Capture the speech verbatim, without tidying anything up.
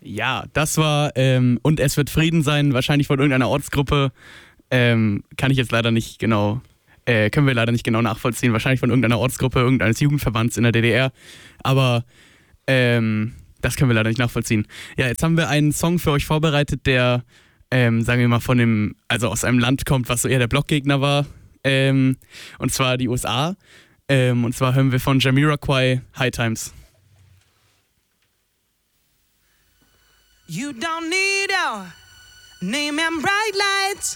Ja, das war ähm, Und es wird Frieden sein, wahrscheinlich von irgendeiner Ortsgruppe. Ähm, kann ich jetzt leider nicht genau, äh, können wir leider nicht genau nachvollziehen. Wahrscheinlich von irgendeiner Ortsgruppe, irgendeines Jugendverbands in der D D R. Aber ähm, das können wir leider nicht nachvollziehen. Ja, jetzt haben wir einen Song für euch vorbereitet, der, ähm, sagen wir mal, von dem, also aus einem Land kommt, was so eher der Blockgegner war. Ähm, und zwar die U S A. Ähm, und zwar hören wir von Jamiroquai High Times. You don't need a name and bright lights.